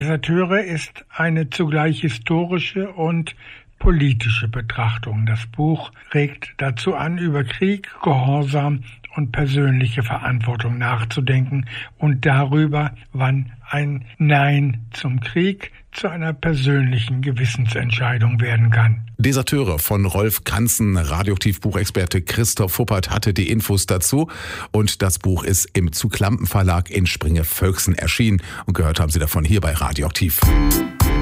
Deserteure ist eine zugleich historische und politische Betrachtung. Das Buch regt dazu an, über Krieg, Gehorsam und persönliche Verantwortung nachzudenken und darüber, wann ein Nein zum Krieg zu einer persönlichen Gewissensentscheidung werden kann. Deserteure von Rolf Kanzen, Radioaktiv-Buchexperte Christoph Fuppert hatte die Infos dazu. Und das Buch ist im Zu-Klampen Verlag in Springe-Völksen erschienen. Und gehört haben Sie davon hier bei Radioaktiv.